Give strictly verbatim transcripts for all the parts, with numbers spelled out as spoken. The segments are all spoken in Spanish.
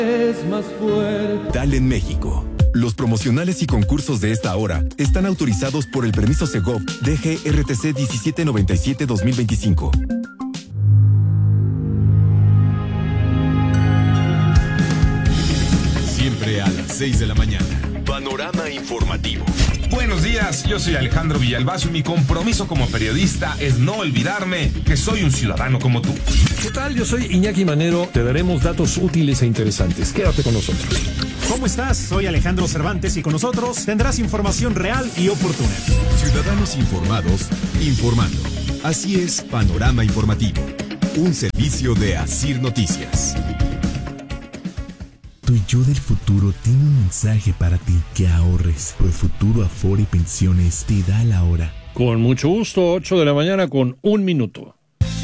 Es más fuerte. Dale en México. Los promocionales y concursos de esta hora están autorizados por el permiso Segov D G R T C diecisiete noventa y siete dos mil veinticinco. Siempre a las seis de la mañana. Panorama informativo. Buenos días, yo soy Alejandro Villalbazo y mi compromiso como periodista es no olvidarme que soy un ciudadano como tú. ¿Qué tal? Yo soy Iñaki Manero. Te daremos datos útiles e interesantes. Quédate con nosotros. ¿Cómo estás? Soy Alejandro Cervantes y con nosotros tendrás información real y oportuna. Ciudadanos informados, informando. Así es Panorama Informativo, un servicio de Asir Noticias. Tu yo del futuro tiene un mensaje para ti: que ahorres. Profuturo Afore Pensiones te da la hora. Con mucho gusto, ocho de la mañana con un minuto.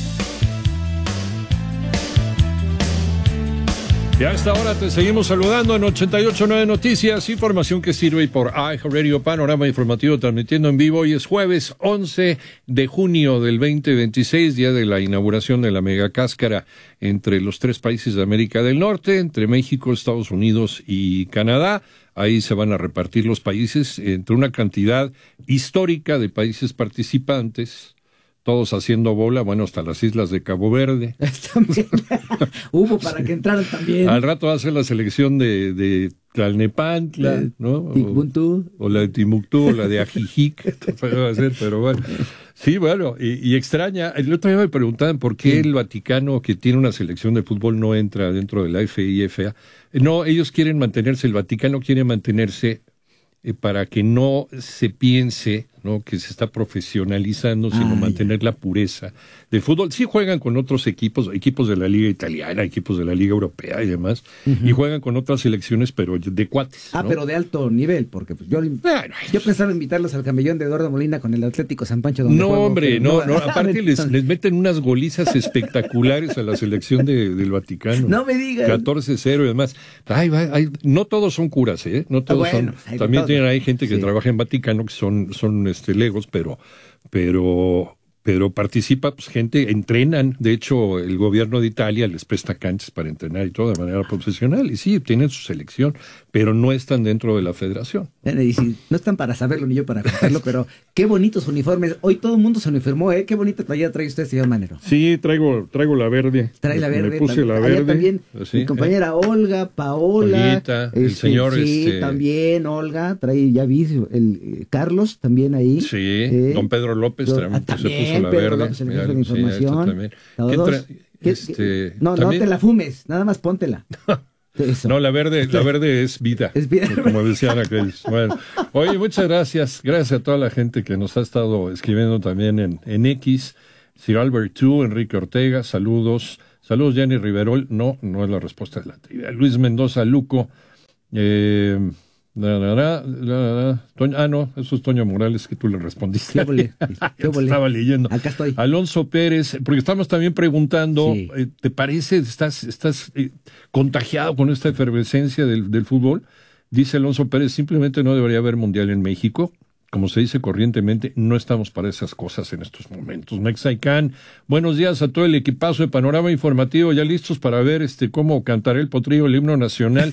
Y a esta hora te seguimos saludando en ochenta y ocho punto nueve Noticias, información que sirve por iHeartRadio, Panorama Informativo, transmitiendo en vivo. Hoy es jueves once de junio del veinte veintiséis, día de la inauguración de la megacáscara entre los tres países de América del Norte, entre México, Estados Unidos y Canadá. Ahí se van a repartir los países entre una cantidad histórica de países participantes, todos haciendo bola, bueno, hasta las islas de Cabo Verde. También. Hubo para que entraran también. Al rato va a ser la selección de, de Tlalnepantla, ¿no? Timbuktu. O, o la de Timbuktu, o la de Ajijic, va a ser, pero bueno. Sí, bueno, y, y extraña. El otro día me preguntaban por qué el Vaticano, que tiene una selección de fútbol, no entra dentro de la F I F A. No, ellos quieren mantenerse, el Vaticano quiere mantenerse eh, para que no se piense, ¿no?, que se está profesionalizando, sino ah, mantener ya. la pureza del fútbol. Sí juegan con otros equipos, equipos de la Liga Italiana, equipos de la Liga Europea y demás, uh-huh. y juegan con otras selecciones, pero de cuates, Ah, ¿no? pero de alto nivel, porque pues yo, bueno, yo pensaba invitarlos al camellón de Eduardo Molina con el Atlético San Pancho. Donde no, juego, hombre, no, no, no, aparte les, les meten unas golizas espectaculares a la selección de, del Vaticano. No me digas. catorce cero y demás. Ay, ay, ay, no todos son curas, ¿eh? No todos ah, bueno, son. También todo. tienen, hay gente que sí. trabaja en Vaticano que son, son este, legos, pero, pero, pero participa pues, gente, entrenan. De hecho, el gobierno de Italia les presta canchas para entrenar y todo de manera profesional. Y sí, tienen su selección, pero no están dentro de la federación. Y sí, no están para saberlo ni yo para contarlo, pero qué bonitos uniformes. Hoy todo el mundo se uniformó, ¿eh? Qué bonita playera trae usted, señor Manero. Sí, traigo, traigo la verde. Trae la verde. Me puse también. la verde. Allá también, sí, mi compañera eh. Olga, Paola. Olguita, este, el señor. Sí, este... también Olga, trae, ya vi, el eh, Carlos también ahí. Sí, eh, don Pedro López do, también, también se puso la Pedro verde. López, se Mira, la información. Sí, tra... ¿Qué, este, no, ¿también? No te la fumes, nada más póntela. Eso. No, la verde, la verde es vida, es vida. Como decían aquellos. Bueno, oye, muchas gracias, gracias a toda la gente que nos ha estado escribiendo también en, en X, Sir Albert Two, Enrique Ortega, saludos, saludos Jenny Riverol, no, no es la respuesta de la trivia, Luis Mendoza Luco, eh, la, la, la, la, la, Toño, ah no, eso es Toño Morales que tú le respondiste. ¿Qué volé? ¿Qué volé? Estaba leyendo. Acá estoy. Alonso Pérez, porque estamos también preguntando, sí. eh, ¿te parece, estás, estás eh, contagiado con esta efervescencia del, del fútbol? Dice Alonso Pérez, simplemente no debería haber mundial en México. Como se dice corrientemente, no estamos para esas cosas en estos momentos. Mexicán, buenos días a todo el equipazo de Panorama Informativo, ya listos para ver este cómo cantará el potrillo el himno nacional.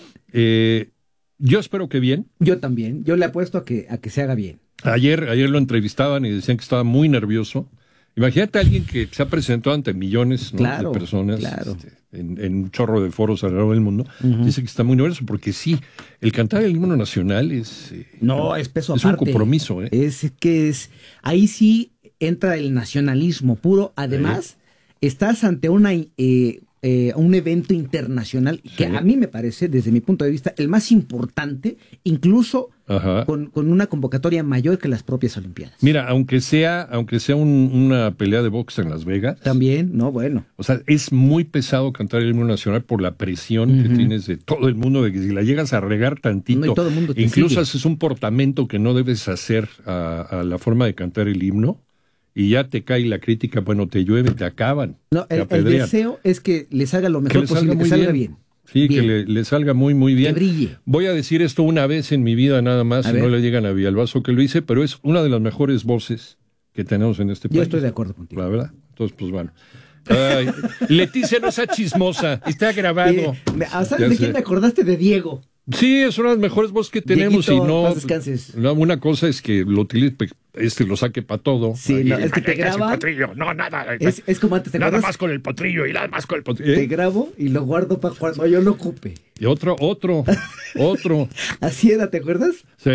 eh, Yo espero que bien. Yo también. Yo le apuesto a que a que se haga bien. Ayer, ayer lo entrevistaban y decían que estaba muy nervioso. Imagínate a alguien que se ha presentado ante millones, ¿no?, claro, de personas claro. este, en, en un chorro de foros alrededor del mundo. Uh-huh. Dice que está muy nervioso porque sí, el cantar el himno nacional es... Eh, no, es peso es aparte. Es un compromiso. ¿eh? Es que es... Ahí sí entra el nacionalismo puro. Además, ¿Eh? estás ante una... Eh, Eh, un evento internacional que sí. a mí me parece, desde mi punto de vista, el más importante, incluso con, con una convocatoria mayor que las propias Olimpiadas. Mira, aunque sea, aunque sea un, una pelea de box en Las Vegas. También, no, bueno. O sea, es muy pesado cantar el himno nacional por la presión uh-huh. que tienes de todo el mundo, de que si la llegas a regar tantito, no, todo el mundo te incluso sigue. haces un portamento que no debes hacer a, a la forma de cantar el himno, y ya te cae la crítica, bueno, te llueve, te acaban. No, el, te el deseo es que le salga lo mejor que posible, que salga bien. bien. Sí, bien. que le, le salga muy, muy bien. Que brille. Voy a decir esto una vez en mi vida nada más, a y ver. no le digan a Villalbazo que lo hice, pero es una de las mejores voces que tenemos en este país. Yo estoy de acuerdo contigo. La verdad. Entonces, pues bueno. Ay, Leticia no sea chismosa, está grabado. Eh, ¿Sabes de quién te acordaste? De Diego. Sí, es una de las mejores voces que tenemos. Dieguito, y no, paz descanses. no, una cosa es que lo utilice, este lo saque para todo. Sí, Ahí, no, es que te graba. potrillo, no, nada. Es, es como antes, ¿te nada acuerdas? más con el potrillo y nada más con el potrillo. Te ¿Eh? grabo y lo guardo para cuando yo lo ocupe. Y otro, otro, otro. Así era, ¿te acuerdas? Sí,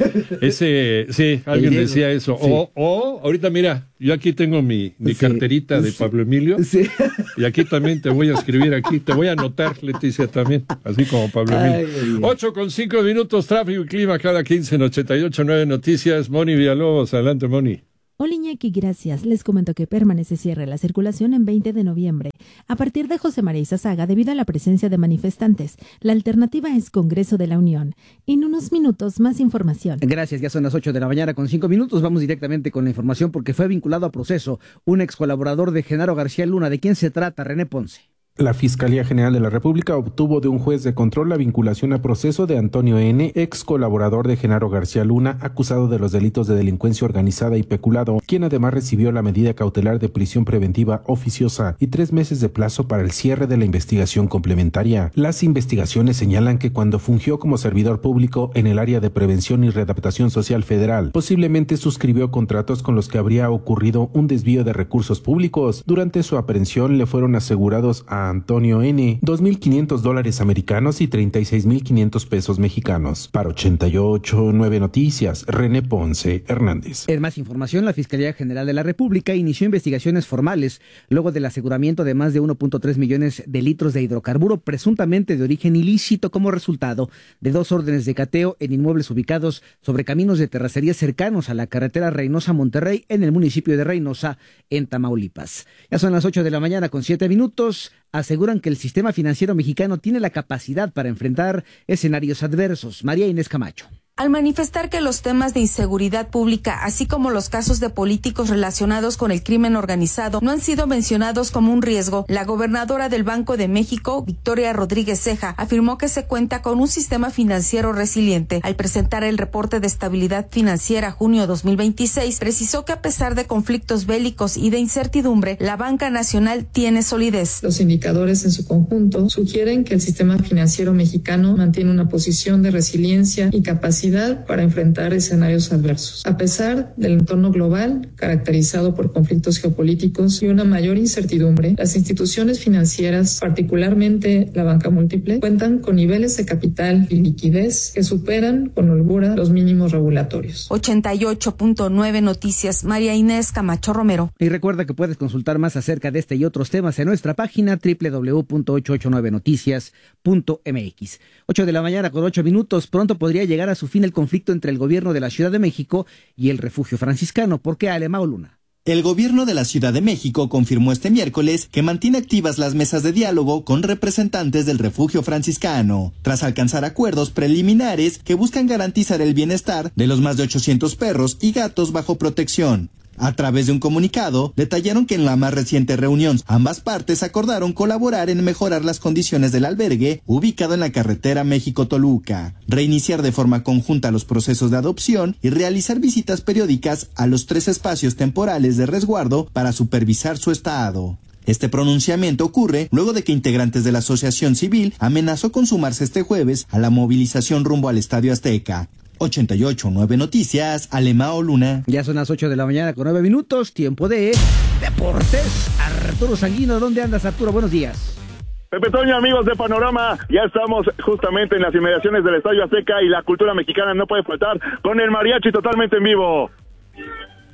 ese, sí, alguien decía eso. Sí. O, o, ahorita mira, yo aquí tengo mi, mi Sí, carterita de sí. Pablo Emilio. Sí. Y aquí también te voy a escribir aquí, te voy a anotar, Leticia, también, así como Pablo Ay, Emilio. ay, ay. Ocho con cinco minutos, tráfico y clima cada quince en ochenta y ocho nueve Noticias. Moni Villalobos, adelante, Moni. Hola Iñaki, gracias. Les comento que permanece cierre la circulación en veinte de noviembre. A partir de José María Izazaga, debido a la presencia de manifestantes, la alternativa es Congreso de la Unión. En unos minutos, más información. Gracias, ya son las ocho de la mañana con cinco minutos. Vamos directamente con la información porque fue vinculado a proceso un ex colaborador de Genaro García Luna. ¿De quién se trata, René Ponce? La Fiscalía General de la República obtuvo de un juez de control la vinculación a proceso de Antonio N., ex colaborador de Genaro García Luna, acusado de los delitos de delincuencia organizada y peculado, quien además recibió la medida cautelar de prisión preventiva oficiosa y tres meses de plazo para el cierre de la investigación complementaria. Las investigaciones señalan que cuando fungió como servidor público en el área de prevención y readaptación social federal, posiblemente suscribió contratos con los que habría ocurrido un desvío de recursos públicos. Durante su aprehensión le fueron asegurados a Antonio N. dos mil quinientos dólares americanos y treinta y seis mil quinientos pesos mexicanos. Para ochenta y ocho nueve Noticias, René Ponce Hernández. En más información, la Fiscalía General de la República inició investigaciones formales luego del aseguramiento de más de uno punto tres millones de litros de hidrocarburo presuntamente de origen ilícito como resultado de dos órdenes de cateo en inmuebles ubicados sobre caminos de terracería cercanos a la carretera Reynosa-Monterrey en el municipio de Reynosa, en Tamaulipas. Ya son las ocho de la mañana con siete minutos. Aseguran que el sistema financiero mexicano tiene la capacidad para enfrentar escenarios adversos. María Inés Camacho. Al manifestar que los temas de inseguridad pública, así como los casos de políticos relacionados con el crimen organizado, no han sido mencionados como un riesgo, la gobernadora del Banco de México, Victoria Rodríguez Ceja, afirmó que se cuenta con un sistema financiero resiliente. Al presentar el reporte de estabilidad financiera junio dos mil veintiséis, precisó que a pesar de conflictos bélicos y de incertidumbre, la banca nacional tiene solidez. Los indicadores en su conjunto sugieren que el sistema financiero mexicano mantiene una posición de resiliencia y capacidad para enfrentar escenarios adversos. A pesar del entorno global, caracterizado por conflictos geopolíticos y una mayor incertidumbre, las instituciones financieras, particularmente la banca múltiple, cuentan con niveles de capital y liquidez que superan con holgura los mínimos regulatorios. ochenta y ocho punto nueve Noticias, María Inés Camacho Romero. Y recuerda que puedes consultar más acerca de este y otros temas en nuestra página doble u doble u doble u punto ochocientos ochenta y nueve noticias punto m x. ocho de la mañana con ocho minutos. Pronto podría llegar a su fin el conflicto entre el gobierno de la Ciudad de México y el Refugio Franciscano. ¿Por qué, Alemão Luna? El gobierno de la Ciudad de México confirmó este miércoles que mantiene activas las mesas de diálogo con representantes del Refugio Franciscano, tras alcanzar acuerdos preliminares que buscan garantizar el bienestar de los más de ochocientos perros y gatos bajo protección. A través de un comunicado, detallaron que en la más reciente reunión, ambas partes acordaron colaborar en mejorar las condiciones del albergue ubicado en la carretera México-Toluca, reiniciar de forma conjunta los procesos de adopción y realizar visitas periódicas a los tres espacios temporales de resguardo para supervisar su estado. Este pronunciamiento ocurre luego de que integrantes de la asociación civil amenazó con sumarse este jueves a la movilización rumbo al Estadio Azteca. ochenta y ocho nueve Noticias, Alemão Luna. Ya son las ocho de la mañana con nueve minutos, tiempo de deportes. Arturo Sanguino, ¿dónde andas, Arturo? Buenos días. Pepe Toño, amigos de Panorama, ya estamos justamente en las inmediaciones del Estadio Azteca y la cultura mexicana no puede faltar con el mariachi totalmente en vivo.